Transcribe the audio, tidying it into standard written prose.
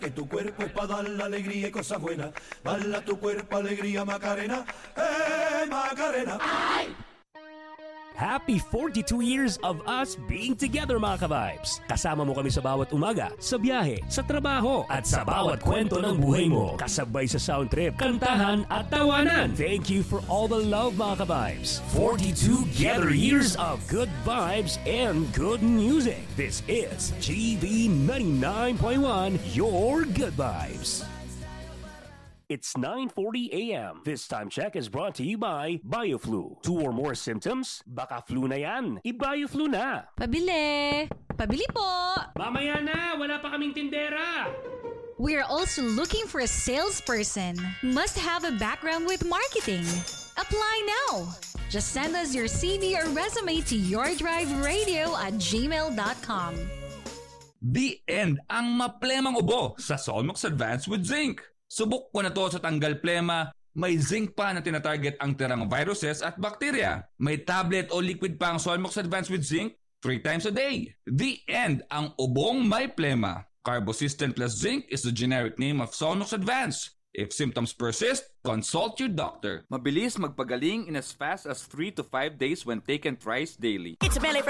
Que tu cuerpo es para dar la alegría y cosas buenas. Dale a tu cuerpo alegría, Macarena. Macarena! Ay! Happy 42 years of us being together, mga ka-vibes. Kasama mo kami sa bawat umaga, sa biyahe, sa trabaho, at sa bawat kwento ng buhay mo. Kasabay sa sound trip, kantahan, at tawanan. Thank you for all the love, mga ka-vibes. 42 together years of good vibes and good music. This is GB 99.1, your good vibes. It's 9:40 a.m. This time check is brought to you by BioFlu. 2 or more symptoms? Baka flu na yan. I-BioFlu na. Pabili! Pabili po! Mamaya na! Wala pa kaming tindera! We're also looking for a salesperson. Must have a background with marketing. Apply now! Just send us your CV or resume to yourdriveradio@gmail.com. The end ang maplemang ubo sa Solmox Advance with Zinc. Subok ko na to sa tanggal plema. May zinc pa na tinatarget ang tirang viruses at bakterya. May tablet o liquid pa ang Solmox Advance with Zinc 3 times a day. The end ang ubong may plema. Carbosystem plus zinc is the generic name of Solmox Advance. If symptoms persist, consult your doctor. Mabilis magpagaling in as fast as 3 to 5 days when taken thrice daily. It's Melly